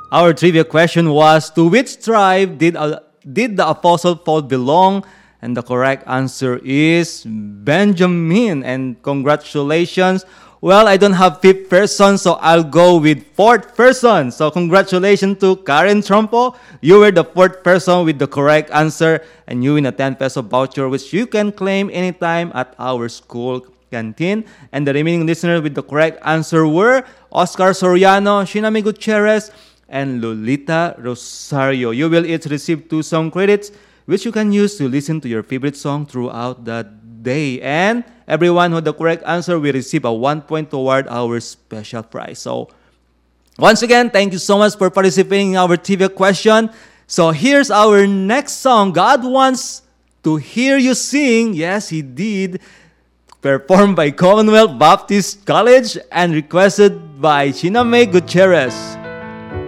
Our trivia question was, to which tribe did the Apostle Paul belong? And the correct answer is Benjamin. And congratulations. Well, I don't have fifth person, so I'll go with fourth person. So congratulations to Karen Trompo. You were the fourth person with the correct answer, and you win a 10 peso voucher, which you can claim anytime at our school canteen. And the remaining listeners with the correct answer were Oscar Soriano, Shinami Gutierrez, and Lolita Rosario. You will each receive 2 song credits, which you can use to listen to your favorite song throughout the day. And everyone who had the correct answer will receive a 1 point toward our special prize. So, once again, thank you so much for participating in our trivia question. So, here's our next song. God wants to hear you sing. Yes, He did. Performed by Commonwealth Baptist College and requested by Chiname Gutierrez.